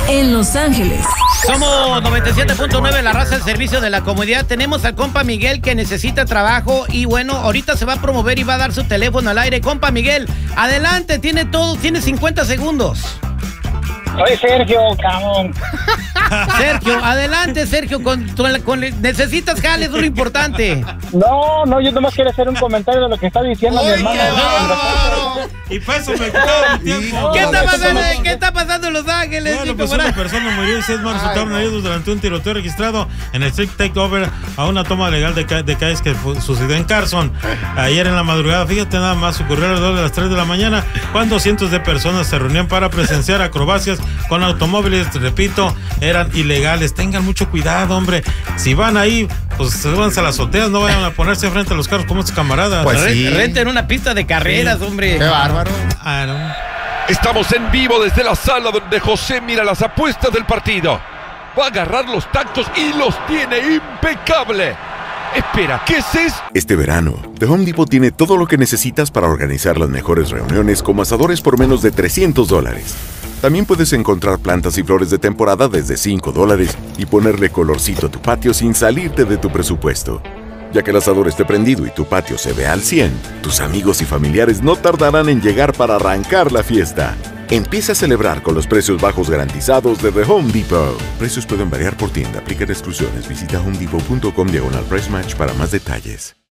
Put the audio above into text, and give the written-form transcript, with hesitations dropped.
en Los Ángeles. Somos 97.9, la raza al servicio de la comunidad. Tenemos al compa Miguel que necesita trabajo y bueno, ahorita se va a promover y va a dar su teléfono al aire. Compa Miguel, adelante, tiene 50 segundos. Soy Sergio, cabrón. Sergio, adelante, Sergio, necesitas jale, es lo importante. No, yo nomás quiero hacer un comentario de lo que está diciendo mi hermano. Y para eso me queda tiempo. ¿Qué está pasando en Los Ángeles? Bueno, pues una persona murió y 6 más resultaron heridos durante un tiroteo registrado en el Street Takeover a una toma legal de calles que sucedió en Carson ayer en la madrugada. Fíjate, nada más ocurrió alrededor de las 3 de la mañana cuando cientos de personas se reunían para presenciar acrobacias con automóviles, repito, eran ilegales. Tengan mucho cuidado, hombre. Si van ahí, pues súbanse a las azoteas, no vayan a ponerse frente a los carros como estos camaradas. Pues sí. Renten una pista de carreras, hombre. Qué bárbaro. Estamos en vivo desde la sala donde José mira las apuestas del partido. Va a agarrar los tactos y los tiene impecable. Espera, ¿qué es eso? Este verano, The Home Depot tiene todo lo que necesitas para organizar las mejores reuniones como asadores por menos de $300. También puedes encontrar plantas y flores de temporada desde $5 y ponerle colorcito a tu patio sin salirte de tu presupuesto. Ya que el asador esté prendido y tu patio se ve al 100, tus amigos y familiares no tardarán en llegar para arrancar la fiesta. Empieza a celebrar con los precios bajos garantizados de The Home Depot. Precios pueden variar por tienda, aplican exclusiones. Visita homedepot.com/price match para más detalles.